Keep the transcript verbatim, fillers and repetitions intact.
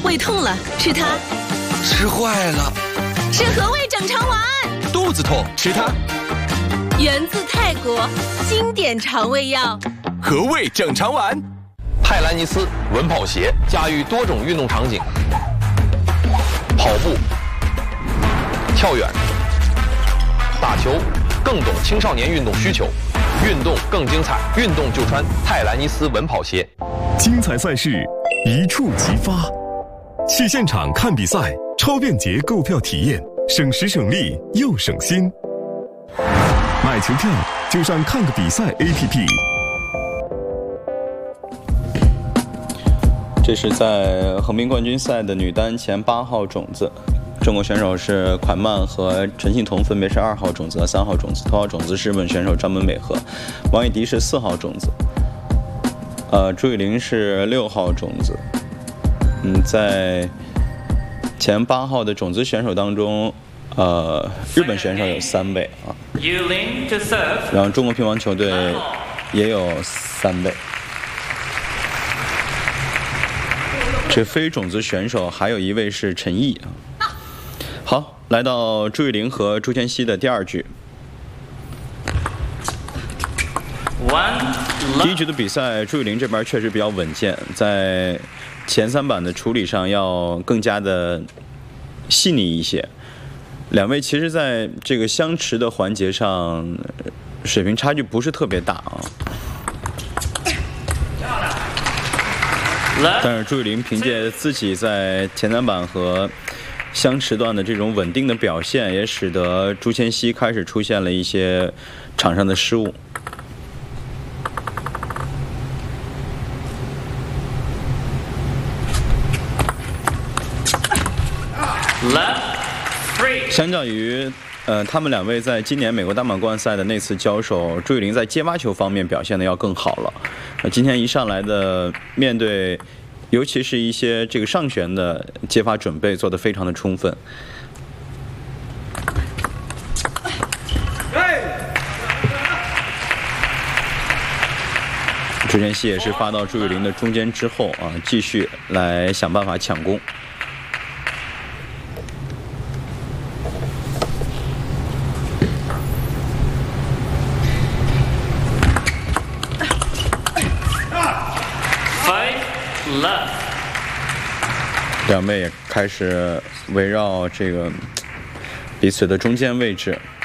胃痛了，吃它； 吃坏了， 是和胃整肠丸； 肚子痛，吃它； 源自泰国，经典肠胃药， 和胃整肠丸。 泰兰尼斯稳跑鞋驾驭多种运动场景，跑步、跳远、打球，更懂青少年运动需求。运动更精彩，运动就穿泰兰尼斯稳跑鞋。 精彩赛事一触即发，去现场看比赛，超便捷购票体验，省时省力又省心。买球票就上看个比赛 A P P。 这是在横滨冠军赛的女单前八号种子，中国选手是款曼和陈幸同，分别是二号种子和三号种子。头号种子是日本选手张本美和，王艺迪是四号种子，呃，朱雨玲是六号种子。嗯，在前八号的种子选手当中，呃，日本选手有三位啊，然后中国乒乓球队也有三位。这非种子选手还有一位是陈毅啊。好，来到朱雨玲和朱千曦的第二局。第一局的比赛，朱雨玲这边确实比较稳健，在前三板的处理上要更加的细腻一些。两位其实在这个相持的环节上，水平差距不是特别大啊。但是朱雨玲凭借自己在前三板和相持段的这种稳定的表现，也使得朱千曦开始出现了一些场上的失误。相较于呃，他们两位在今年美国单板冠赛的那次交手，朱雨玲在接发球方面表现的要更好了。呃，今天一上来的面对，尤其是一些这个上旋的接发准备做得非常的充分。朱千曦也是发到朱雨玲的中间之后啊，继续来想办法抢攻。两位也开始围绕这个彼此的中间位置